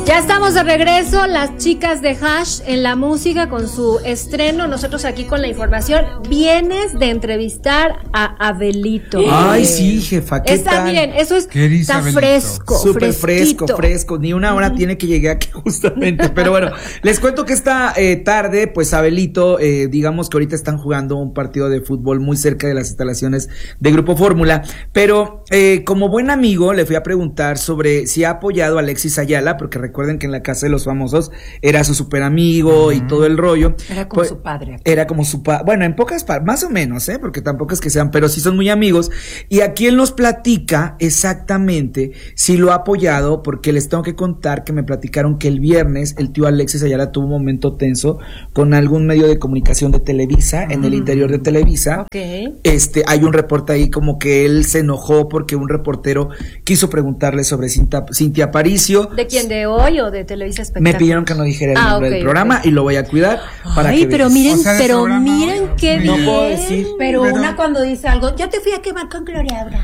Ya estamos de regreso, las chicas de Hash en la música con su estreno. Nosotros aquí con la información. Vienes de entrevistar a Abelito. Ay, sí, jefa, ¿qué Está tal? bien, eso está Abelito? fresco. Súper fresquito. fresco. Ni una hora tiene que llegar aquí justamente. Pero bueno, les cuento que esta tarde, pues Abelito, digamos que ahorita están jugando un partido de fútbol muy cerca de las instalaciones de Grupo Fórmula. Pero como buen amigo, le fui a preguntar sobre si ha apoyado a Alexis Ayala, porque recuerden que en la Casa de los Famosos era su super amigo y todo el rollo. Era como su padre. Era como su padre. Bueno, en pocas palabras, más o menos, porque tampoco es que sean, pero sí son muy amigos. Y aquí él nos platica exactamente si lo ha apoyado, porque les tengo que contar que me platicaron que el viernes el tío Alexis Ayala tuvo un momento tenso con algún medio de comunicación de Televisa, en el interior de Televisa. Okay. Hay un reporte ahí como que él se enojó porque un reportero quiso preguntarle sobre Cintia Aparicio. ¿De quién? ¿De hoy o de Televisa Espectáculos? Me pidieron que no dijera el nombre del programa y lo voy a cuidar para que pero veas. miren, O sea, del programa, miren qué no bien. puedo decir. Pero una cuando dice algo, yo te fui a quemar con Gloria Aura.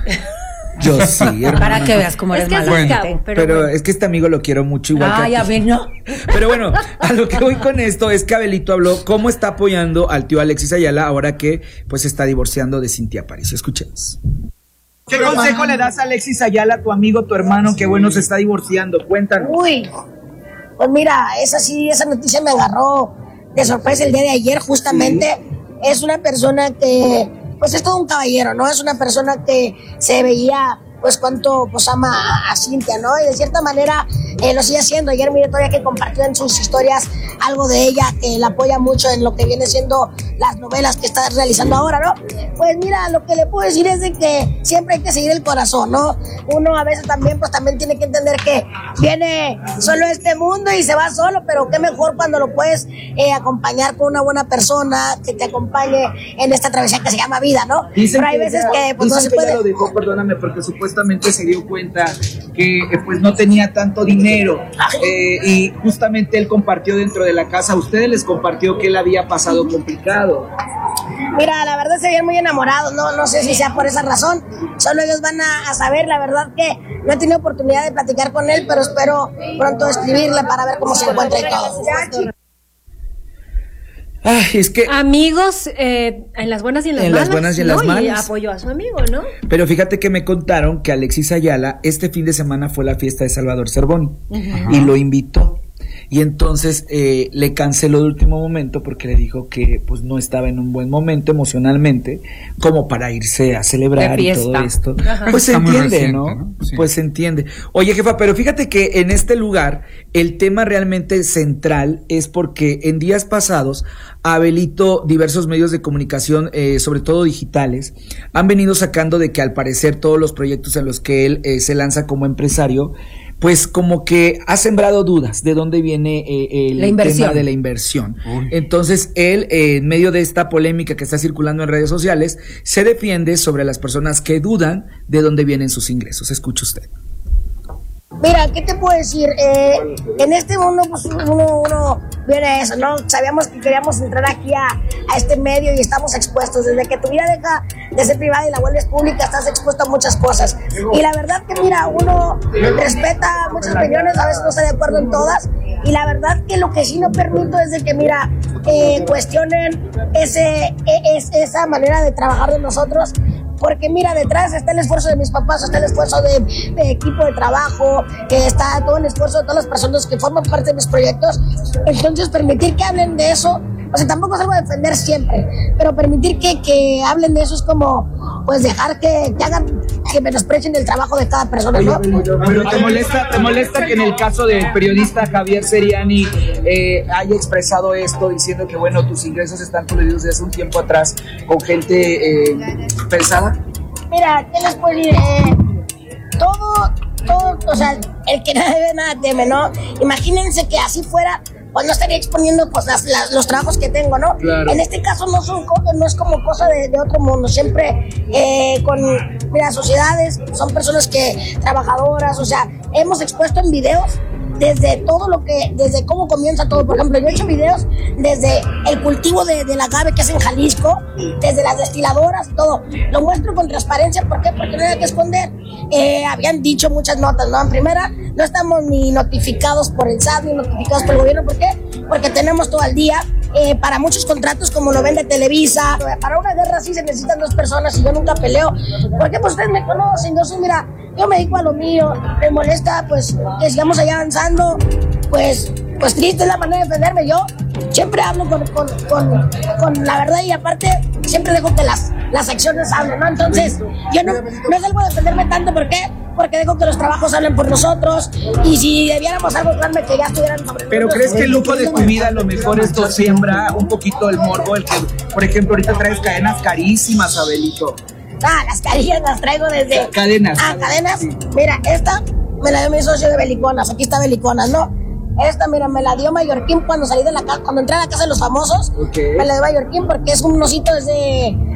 Yo sí, hermano. Para que veas cómo Es eres que es mala. cabo, Pero bueno. es que este amigo lo quiero mucho igual Ay, que a ti. ver, no. Pero bueno, a lo que voy con esto es que Abelito habló cómo está apoyando al tío Alexis Ayala ahora que pues está divorciando de Cintia Aparicio. Escuchemos. ¿Qué consejo le das a Alexis Ayala, tu amigo, tu hermano, que bueno se está divorciando? Cuéntanos. Uy, pues mira, esa noticia me agarró de sorpresa el día de ayer, justamente. Sí. Es una persona que, pues es todo un caballero, ¿no? Es una persona que se veía, pues cuánto pues ama a Cintia, ¿no? Y de cierta manera lo sigue haciendo. Ayer miré todavía que compartió en sus historias algo de ella, que la apoya mucho en lo que viene siendo las novelas que está realizando ahora, ¿no? Pues mira, lo que le puedo decir es de que siempre hay que seguir el corazón, ¿no? Uno a veces también, pues también tiene que entender que viene solo a este mundo y se va solo, pero qué mejor cuando lo puedes acompañar con una buena persona que te acompañe en esta travesía que se llama vida, ¿no? Dicen pero hay veces que pues no se puede. Lo dejó, perdóname, porque supuestamente se dio cuenta que pues no tenía tanto dinero y justamente él compartió dentro de la casa, a ustedes les compartió que él había pasado complicado. Mira, la verdad se ven muy enamorados, no sé si sea por esa razón, solo ellos van a saber. La verdad que no he tenido oportunidad de platicar con él, pero espero pronto escribirle para ver cómo se encuentra y todo. Ay, es que amigos en las buenas y en las malas. Las buenas y en las malas. Y apoyó a su amigo, ¿no? Pero fíjate que me contaron que Alexis Ayala este fin de semana fue a la fiesta de Salvador Cervoni y lo invitó. Y entonces le canceló de último momento porque le dijo que pues no estaba en un buen momento emocionalmente como para irse a celebrar y todo esto. Ajá. Pues se entiende, reciente, ¿no? Sí. Pues se entiende. Oye, jefa, pero fíjate que en este lugar el tema realmente central es porque en días pasados Abelito, diversos medios de comunicación, sobre todo digitales, han venido sacando de que al parecer todos los proyectos en los que él se lanza como empresario, pues como que ha sembrado dudas de dónde viene el tema de la inversión. Uy. Entonces él, en medio de esta polémica que está circulando en redes sociales, se defiende sobre las personas que dudan de dónde vienen sus ingresos. Escuche usted. Mira, ¿qué te puedo decir? En este mundo, pues uno viene a eso, ¿no? Sabíamos que queríamos entrar aquí a este medio y estamos expuestos. Desde que tu vida deja de ser privada y la vuelves pública, estás expuesto a muchas cosas. Y la verdad que, mira, uno respeta muchas opiniones, a veces no está de acuerdo en todas. Y la verdad que lo que sí no permito es de que, mira, cuestionen esa manera de trabajar de nosotros. Porque mira, detrás está el esfuerzo de mis papás, está el esfuerzo de equipo de trabajo, está todo el esfuerzo de todas las personas que forman parte de mis proyectos. Entonces permitir que hablen de eso, o sea, tampoco es algo de defender siempre, pero permitir que hablen de eso es como, pues dejar que hagan, que menosprecien el trabajo de cada persona, ¿no? Pero ¿te molesta que en el caso del periodista Javier Seriani haya expresado esto, diciendo que bueno, tus ingresos están coludidos desde hace un tiempo atrás con gente pesada? Mira, ¿qué les puedo decir? Todo, o sea, el que nada debe, nada teme, ¿no? Imagínense que así fuera, pues no estaría exponiendo pues los trabajos que tengo, ¿no? Claro. En este caso no es como cosa de otro mundo, siempre mira, sociedades, son personas trabajadoras, o sea, hemos expuesto en videos desde todo desde cómo comienza todo. Por ejemplo, yo he hecho videos desde el cultivo del agave que es en Jalisco, desde las destiladoras, todo. Lo muestro con transparencia, ¿por qué? Porque no hay que esconder. Habían dicho muchas notas, ¿no? En primera, no estamos ni notificados por el SAT, ni notificados por el gobierno. ¿Por qué? Porque tenemos todo al día. Para muchos contratos, como lo vende Televisa, para una guerra sí se necesitan 2 personas y yo nunca peleo. Porque pues ustedes me conocen, yo soy, mira, yo me dedico a lo mío, me molesta pues que sigamos allá avanzando, pues triste es la manera de defenderme. Yo siempre hablo con la verdad y aparte siempre dejo que las acciones hablen, ¿no? Entonces yo no salgo a defenderme tanto, ¿por qué? Porque dejo que los trabajos hablen por nosotros y si debiéramos algo grande que ya estuvieran sobre nosotros. Pero ¿crees que el lujo de tu vida a lo mejor esto siembra un poquito el morbo? El que, por ejemplo, ahorita traes cadenas carísimas, Abelito. Las carillas las traigo desde... Cadenas. Cadenas. Mira, esta me la dio mi socio de Beliconas. Aquí está Beliconas, ¿no? Esta, mira, me la dio Mallorquín cuando salí de la casa, cuando entré a la casa de los famosos. Okay. Me la dio Mallorquín porque es un osito desde